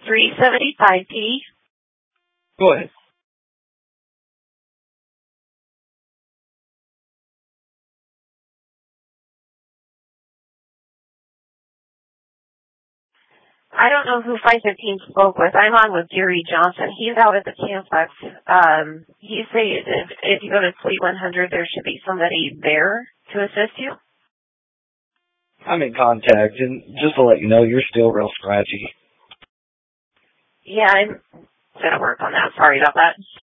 375P. Go ahead. I don't know who 515 spoke with. I'm on with Gary Johnson. He's out at the campus. He said if you go to Fleet 100, there should be somebody there to assist you. I'm in contact, and just to let you know, you're still real scratchy. Yeah, I'm going to work on that. Sorry about that.